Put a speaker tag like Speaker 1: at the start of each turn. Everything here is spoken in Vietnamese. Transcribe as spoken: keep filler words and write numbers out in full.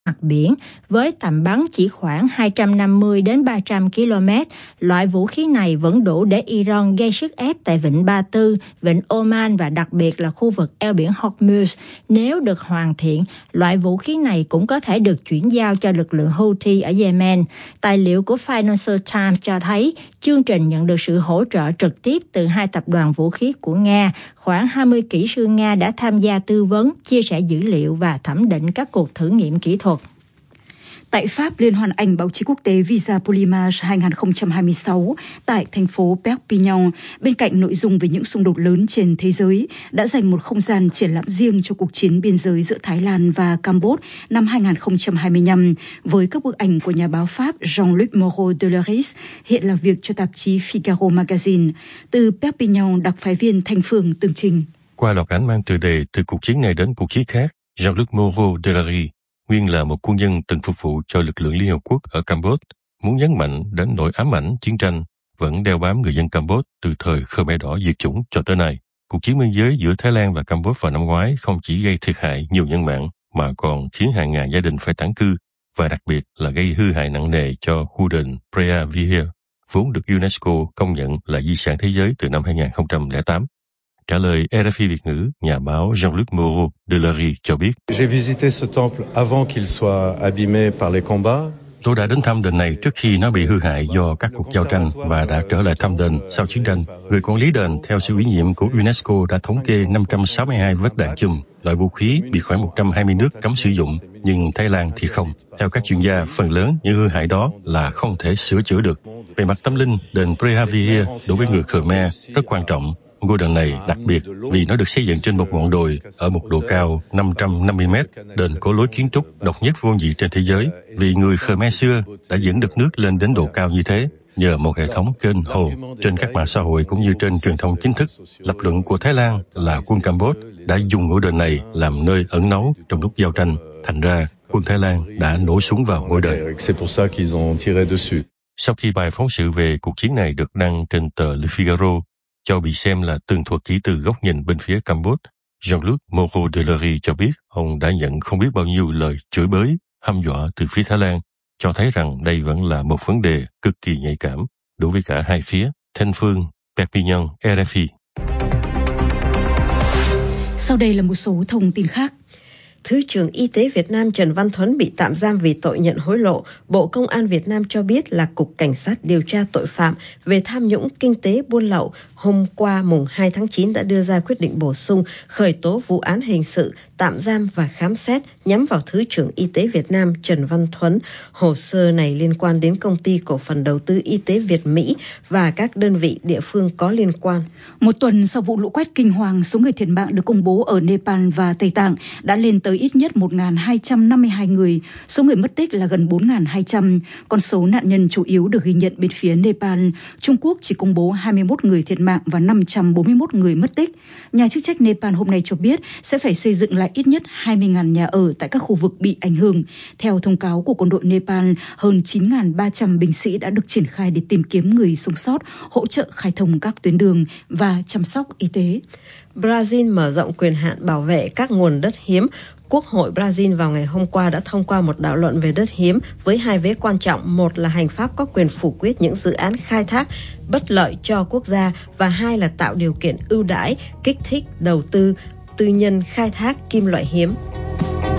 Speaker 1: mặt biển với tầm bắn chỉ khoảng hai trăm năm mươi đến ba trăm ki lô mét. Loại vũ khí này vẫn đủ để Iran gây sức ép tại vịnh Ba Tư, vịnh Oman và đặc biệt là khu vực eo biển Hormuz. Nếu được hoàn thiện, loại vũ khí này cũng có thể được chuyển giao cho lực lượng Houthi ở Yemen. Tài liệu của Financial Times cho thấy chương trình nhận được sự hỗ trợ trực tiếp từ hai tập đoàn vũ khí của Nga. Khoảng hai mươi kỹ sư Nga đã tham gia tư vấn, chia sẻ dữ liệu và thẩm định các cuộc thử nghiệm kỹ thuật.
Speaker 2: Tại Pháp, Liên hoan ảnh báo chí quốc tế Visa Polyimage hai không hai sáu tại thành phố Perpignan, bên cạnh nội dung về những xung đột lớn trên thế giới, đã dành một không gian triển lãm riêng cho cuộc chiến biên giới giữa Thái Lan và Campuchia năm hai không hai lăm, với các bức ảnh của nhà báo Pháp Jean-Luc Moreau de Leris, hiện làm việc cho tạp chí Figaro Magazine. Từ Perpignan, đặc phái viên Thanh Phương tường trình.
Speaker 3: Qua loạt ảnh mang tựa đề Từ cuộc chiến này đến cuộc chiến khác, Jean-Luc Moreau de Leris, nguyên là một quân nhân từng phục vụ cho lực lượng Liên Hợp Quốc ở Campuchia, muốn nhấn mạnh đến nỗi ám ảnh chiến tranh vẫn đeo bám người dân Campuchia từ thời Khmer Đỏ diệt chủng cho tới nay. Cuộc chiến biên giới giữa Thái Lan và Campuchia vào năm ngoái không chỉ gây thiệt hại nhiều nhân mạng mà còn khiến hàng ngàn gia đình phải tản cư và đặc biệt là gây hư hại nặng nề cho khu đền Preah Vihear, vốn được UNESCO công nhận là di sản thế giới từ năm hai không không tám. Trả lời rờ ép i Việt ngữ, nhà báo Jean-Luc Moreau de Leris cho biết:
Speaker 4: J'ai visité ce temple avant qu'il soit abîmé par les combats.
Speaker 3: Tôi đã đến thăm đền này trước khi nó bị hư hại do các cuộc giao tranh và đã trở lại thăm đền sau chiến tranh. Người quản lý đền theo sự ủy nhiệm của UNESCO đã thống kê năm trăm sáu mươi hai vết đạn chùm. Loại vũ khí bị khoảng một trăm hai mươi nước cấm sử dụng, nhưng Thái Lan thì không. Theo các chuyên gia, phần lớn những hư hại đó là không thể sửa chữa được. Về mặt tâm linh, đền Preah Vihear đối với người Khmer rất quan trọng. Ngôi đền này đặc biệt vì nó được xây dựng trên một ngọn đồi ở một độ cao năm trăm năm mươi mét. Đền có lối kiến trúc độc nhất vô nhị trên thế giới vì người Khmer xưa đã dẫn được nước lên đến độ cao như thế nhờ một hệ thống kênh hồ. Trên các mạng xã hội cũng như trên truyền thông chính thức, lập luận của Thái Lan là quân Campuchia đã dùng ngôi đền này làm nơi ẩn náu trong lúc giao tranh. Thành ra, quân Thái Lan đã nổ súng vào ngôi đền. Sau khi bài phóng sự về cuộc chiến này được đăng trên tờ Le Figaro, cho bị xem là tường thuật chỉ từ góc nhìn bên phía Campuchia, Jean-Luc Moreau de Leris cho biết ông đã nhận không biết bao nhiêu lời chửi bới, hăm dọa từ phía Thái Lan, cho thấy rằng đây vẫn là một vấn đề cực kỳ nhạy cảm đối với cả hai phía. Thanh Phương, Perpignan, rờ ép i.
Speaker 2: Sau đây là một số thông tin khác.
Speaker 5: Thứ trưởng Y tế Việt Nam Trần Văn Thuấn bị tạm giam vì tội nhận hối lộ. Bộ Công an Việt Nam cho biết là Cục Cảnh sát điều tra tội phạm về tham nhũng kinh tế buôn lậu hôm qua mùng hai tháng chín đã đưa ra quyết định bổ sung khởi tố vụ án hình sự, tạm giam và khám xét nhắm vào Thứ trưởng Y tế Việt Nam Trần Văn Thuấn. Hồ sơ này liên quan đến Công ty Cổ phần Đầu tư Y tế Việt Mỹ và các đơn vị địa phương có liên quan.
Speaker 2: Một tuần sau vụ lũ quét kinh hoàng, số người thiệt mạng được công bố ở Nepal và Tây Tạng đã lên tới ít nhất một nghìn hai trăm năm mươi hai người, số người mất tích là gần bốn nghìn hai trăm. Con số nạn nhân chủ yếu được ghi nhận bên phía Nepal. Trung Quốc chỉ công bố hai mươi mốt người thiệt mạng và năm trăm bốn mươi mốt người mất tích. Nhà chức trách Nepal hôm nay cho biết sẽ phải xây dựng lại ít nhất hai mươi nghìn nhà ở tại các khu vực bị ảnh hưởng. Theo thông cáo của quân đội Nepal, hơn chín nghìn ba trăm binh sĩ đã được triển khai để tìm kiếm người sống sót, hỗ trợ khai thông các tuyến đường và chăm sóc y tế.
Speaker 5: Brazil mở rộng quyền hạn bảo vệ các nguồn đất hiếm. Quốc hội Brazil vào ngày hôm qua đã thông qua một đạo luận về đất hiếm với hai vế quan trọng. Một là hành pháp có quyền phủ quyết những dự án khai thác bất lợi cho quốc gia và hai là tạo điều kiện ưu đãi, kích thích đầu tư tư nhân khai thác kim loại hiếm.